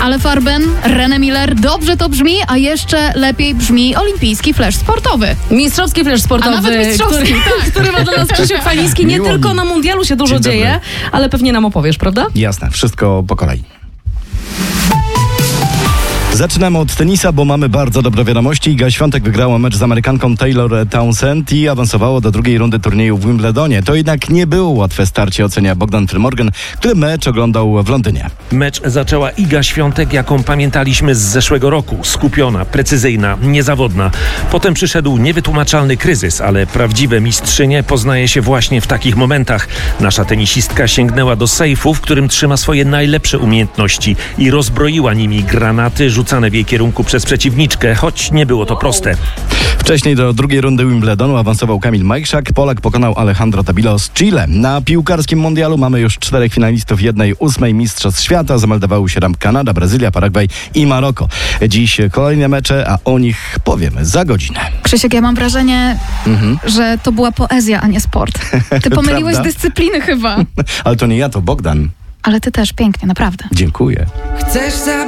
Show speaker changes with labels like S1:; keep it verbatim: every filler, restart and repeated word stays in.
S1: Ale Farben, René Miller, dobrze to brzmi, a jeszcze lepiej brzmi olimpijski flash sportowy.
S2: Mistrzowski flash sportowy,
S1: A nawet mistrzowski,
S2: który,
S1: tak.
S2: który ma dla nas Krzysiek Faliński. Nie
S3: Miło
S2: tylko
S3: mi.
S2: na mundialu się dużo
S3: Dzień
S2: dzieje,
S3: dobry.
S2: ale pewnie nam opowiesz, prawda?
S3: Jasne, wszystko po kolei. Zaczynamy od tenisa, bo mamy bardzo dobre wiadomości. Iga Świątek wygrała mecz z Amerykanką Taylor Townsend i awansowało do drugiej rundy turnieju w Wimbledonie. To jednak nie było łatwe starcie, ocenia Bogdan Firmorgan, który mecz oglądał w Londynie.
S4: Mecz zaczęła Iga Świątek, jaką pamiętaliśmy z zeszłego roku. Skupiona, precyzyjna, niezawodna. Potem przyszedł niewytłumaczalny kryzys, ale prawdziwe mistrzynie poznaje się właśnie w takich momentach. Nasza tenisistka sięgnęła do sejfu, w którym trzyma swoje najlepsze umiejętności i rozbroiła nimi granaty rzucane w jej kierunku przez przeciwniczkę, choć nie było to proste.
S3: Wcześniej do drugiej rundy Wimbledonu awansował Kamil Majchrzak. Polak pokonał Alejandro Tabilo z Chile. Na piłkarskim mundialu mamy już czterech finalistów jednej ósmej mistrzostw świata. Zameldowały się tam Kanada, Brazylia, Paragwaj i Maroko. Dziś kolejne mecze, a o nich powiemy za godzinę.
S1: Krzysiek, ja mam wrażenie, mhm. że to była poezja, a nie sport. Ty pomyliłeś
S3: Prawda?
S1: dyscypliny chyba.
S3: Ale to nie ja, to Bogdan.
S1: Ale ty też pięknie, naprawdę.
S3: Dziękuję.
S5: Chcesz